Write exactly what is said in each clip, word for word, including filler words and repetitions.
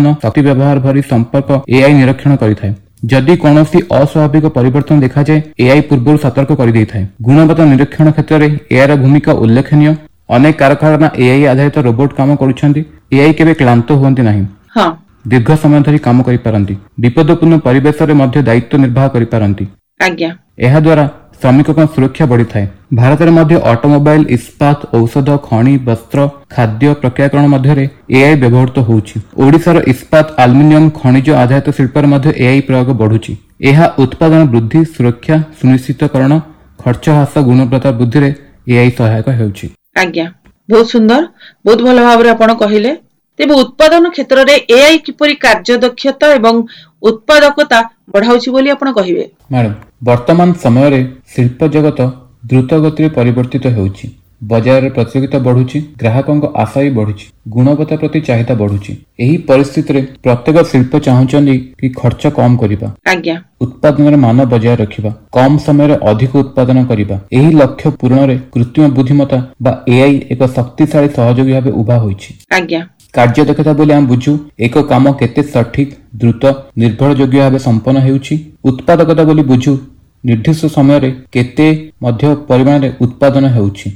शक्ति व्यवहार भरी संपर्क एआई निरीक्षण करिथाय। जदि कौनसी अस्वाभाविक परिवर्तन देखा जाए एआई पूर्व सतर्क कर देइथाय। गुणवत्ता निरीक्षण क्षेत्र में एआई भूमिका उल्लेखनीय। अनेक कारखाना एआई आधारित रोबोट काम करुछंती। एआई केबे क्लांत हुअंती नाही। हां दीर्घ समय धरी काम करि पारंती। विपदपूर्ण परिवेश रे मध्य दायित्व निर्वाह करि पारंती। आज्ञा एहा द्वारा श्रमिकों सुरक्षा बढ़ी थाए। भारत में मध्य ऑटोमोबाइल, इस्पात, औषध, खनि, वस्त्र, खाद्य प्रक्रियाकरण मध्य एआई व्यवहृत होउछि। ओडिशार इस्पात, एल्युमिनियम, खनिज आधारित शिल्प मध्य एआई प्रयोग बढ़ुछि। एहा उत्पादन वृद्धि, सुरक्षा सुनिश्चितकरण, खर्च ह्रास, गुणवत्ता वृद्धि रे एआई सहायक हेउछि। आज्ञा बहुत सुंदर, बहुत भल भाव आपण कहिले। तेबे उत्पादन क्षेत्र रे एआई किपरि कार्यदक्षता एवं उत्पादकता बढ़ाउछि बोली आपण कहिबे? मैडम वर्तमान समय रे शिल्प जगत द्रुत गति परिवर्तित होउछि। बाजार प्रतियोगिता बढ़ुछि, ग्राहकों आशा भी बढ़ुछि, गुणवत्ता प्रति चाहिदा बढ़ुछि। एही परिस्थिति रे प्रत्येक शिल्प चाहुचंदी कि खर्च कम करिबा, आज्ञा उत्पादन रे मान बजाय रखिबा, कम समय रे अधिक उत्पादन करिबा। एही लक्ष्य पूर्ण रे कृत्रिम बुद्धिमत्ता बा एआई एक शक्तिशाली सहयोगी भाबे उभा होइछि। आज्ञा कार्यदक्षता बोली आम बुझू एक काम केते सठिक, द्रुत, निर्भरयोग्य भाव संपन्न हेउछि। उत्पादकता बोली बुझू निर्दिष्ट समय रे केते मध्य परिमाण रे उत्पादन हेउछि।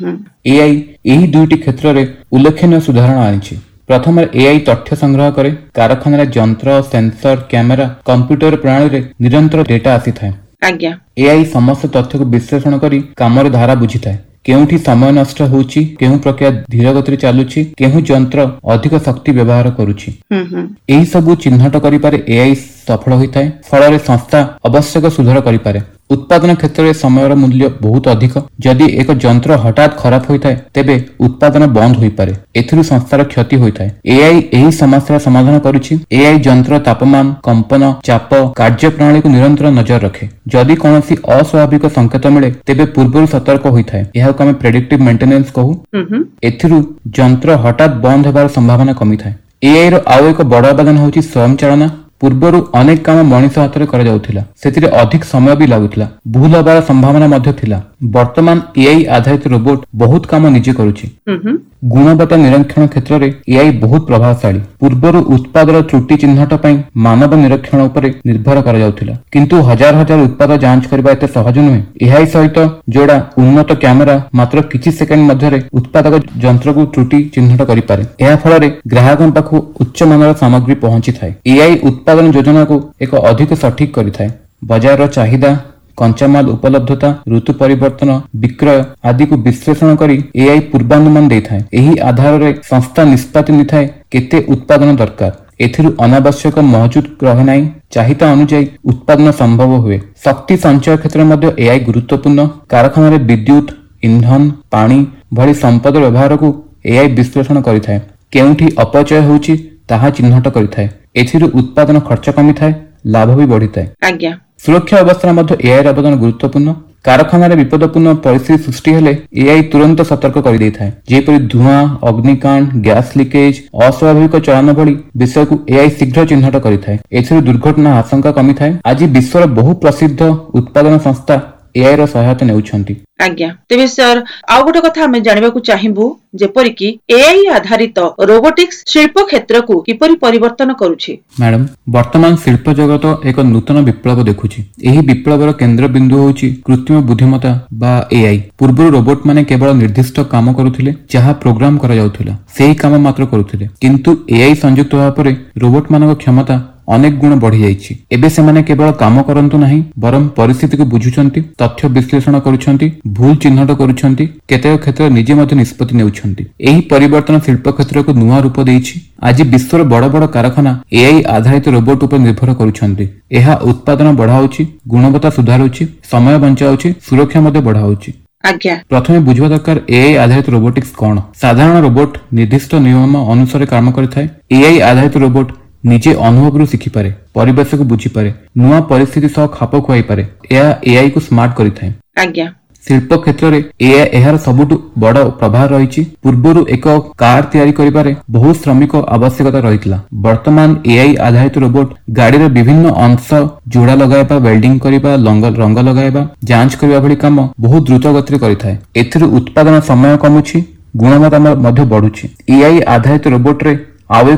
एआई एही दुईटी क्षेत्र रे उल्लेखनीय सुधारण आनिछि। प्रथम एआई तथ्य संग्रह करे। कारखाना रे यंत्र, सेंसर, कैमेरा, कंप्यूटर प्रणाली रे निरंतर डेटा आसी थाए। आज्ञा एआई समस्त तथ्य को विश्लेषण करी कामर धारा बुझी थाए। केउठी समय नष्ट होउछि, केहु प्रक्रिया धीर गति चालुछि, केहु यंत्र अधिक शक्ति व्यवहार करुछि। एही सबु चिन्हट करि पारे एआई सफल होइथाय। फल संस्था आवश्यक सुधार करि पारे। उत्पादन क्षेत्र में समय मूल्य बहुत अधिक। जदि एक यंत्र हठात खराब होता है तेबे उत्पादन बंद हो पारे। एथिरु संस्थार क्षति होता है। एआई एही समस्या समाधान करुछि। एआई यंत्र तापमान, कंपन, चाप, कार्य प्रणाली को निरंतर नजर रखे। जदि कौनसी अस्वाभाविक संकेत मिले तेबे पूर्व सतर्क होता है। यह आम प्रेडिक्टिव मेंटेनेंस कहू। एथिरु यंत्र हठात बंद होबार संभावना कमी थाए। एआई रो आउ एक बड़ अवदान होछि स्वयं चालना। पूर्वर अनेक काम मनीष हाथ में करा जाउथिला, सेतिरे अधिक समय भी लागुथिला, भूल हबार संभावना मध्य थिला। वर्तमान एआई आधारित रोबोट बहुत काम निजे करुछि। गुणवत्ता निरीक्षण क्षेत्र में एआई बहुत प्रभावशाली। पूर्वर उत्पादर त्रुटि चिन्हट पई मानव निरीक्षण उपरे निर्भर करा जाउथिला, किंतु हजार हजार उत्पाद जांच करबा एते सहज नुहे। एआई सहित जोड़ा उन्नत कैमेरा मात्र किछि सेकेंड मध्यरे उत्पादक यंत्र को त्रुटि चिन्हट करि पारे। एहा फଳରେ ग्राहकन पाखु उच्च मानर सामग्री पहुंची थाए। एआई उत्पादन योजना को एक अधिक सठिक करिथाए। बाजार चाहिदा, कंचामाल उपलब्धता, ऋतु परिवर्तन, विक्रय आदि को विश्लेषण करी एआई पूर्वानुमान देइथाए। एही आधार रे संस्था निष्पत्ति निथाए केते उत्पादन दरकार। एथिरु अनावश्यक मौजूद रहे नाही। चाहिदा अनुसार उत्पादन संभव हुए। शक्ति संचय क्षेत्र मध्ये एआई गुरुत्वपूर्ण। कारखाना रे विद्युत, ईंधन, पानी भली संपद व्यवहार को एआई विश्लेषण करिथाए। केउठी अपचय होउची ताहा चिन्हट करिथाए। एथिरु उत्पादन खर्च कमी थाए, लाभ भी बढ़ी थाए। आज्ञा सुरक्षा अवस्था मध्य एआई अवदान गुरुत्वपूर्ण। कारखाना रे विपदपूर्ण परिस्थिति सृष्टि हेले एआई तुरंत सतर्क कर देइथाए। जेपरि धुआं, अग्निकांड, गैस लीकेज, अस्वाभाविक चलन भली विषय को एआई शीघ्र चिन्हट करिथाए। एथिरु दुर्घटना आशंका कमी थाए। आज विश्वर बहु प्रसिद्ध उत्पादन संस्था एआई रो सहायता नेउछंती। आज्ञा तेबे सर आउ गोटे कथा हमें जानिबाकू चाहिबू जेपरि कि एआई आधारित रोबोटिक्स शिल्प क्षेत्र को किपरि परिवर्तन करूछि। मैडम वर्तमान शिल्प जगत एक नूतन विप्लव देखुछि। एही विप्लवर केंद्र बिंदु होछि कृत्रिम बुद्धिमत्ता बा एआई। पूर्व रोबोट माने केवल निर्दिष्ट काम करुथिले, जहा प्रोग्राम करा जाउथिला सेही काम मात्र करुथिले, किंतु एआई संयुक्त होवा परे रोबोट मानक क्षमता अनेक गुण बढ़ी जाइछि। एबे सेमाने केवल काम करंतु नाही बरं परिस्थिति को बुझुछंती, तथ्य विश्लेषण करुछंती, भूल चिन्हट करुछंती, केतेक क्षेत्र निजे मध्ये निष्पत्ति नेउछंती। एही परिवर्तन शिल्प क्षेत्र को नुआ रूप देइछि। आज विश्वर बड़ बड़ कारखाना एआई आधारित रोबोट उपर निर्भर करुछंती। एहा उत्पादन बढ़ाउछि, गुणवत्ता सुधारुछि, समय बंचाउछि, सुरक्षा मध्ये बढ़ाउछि। आज्ञा प्रथमे बुझवा दरकार एआई आधारित रोबोटिक्स कोन। साधारण रोबोट निर्दिष्ट नियम अनुसार काम करिथाय। एआई आधारित रोबोट निजे अनुभव रु शिखि पारे, परिवेश को बुझी पारे, नुआ परिस्थिति सह खाप खुआई पारे। एहा एआई को स्मार्ट करिथाय। आज्ञा शिल्प क्षेत्र रे एआई एहार सबुटु बड़ प्रभाव रहिछि। पूर्वरु एक कार तैयारी करिबारे बहुत श्रमिक आवश्यकता रहितला। वर्तमान एआई आधारित रोबोट गाड़ी रे विभिन्न अंश जोड़ा लगाइबा, वेल्डिंग करिबा, रंग लगाइबा, जांच करिबा भली काम बहुत द्रुत गति करिथाय। एथिरु उत्पादन समय कमुछि, गुणवत्ता मध्ये बढ़ुछि। एआई आधारित रोबोट रे आउ